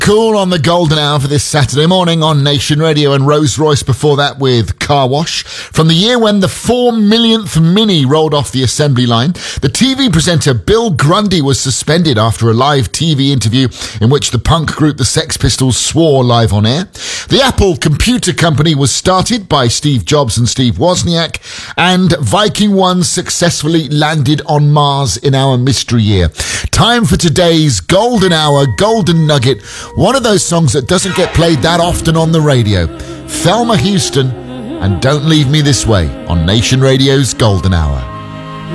Cool on the golden hour for this Saturday morning on Nation Radio, and Rose Royce before that with Car Wash. From the year when the 4 millionth Mini rolled off the assembly line, the TV presenter Bill Grundy was suspended after a live TV interview in which the punk group the Sex Pistols swore live on air. The Apple Computer Company was started by Steve Jobs and Steve Wozniak, and Viking 1 successfully landed on Mars in our mystery year. Time for today's golden hour, golden nugget, one of those songs that doesn't get played that often on the radio. Thelma Houston and Don't Leave Me This Way on Nation Radio's Golden Hour.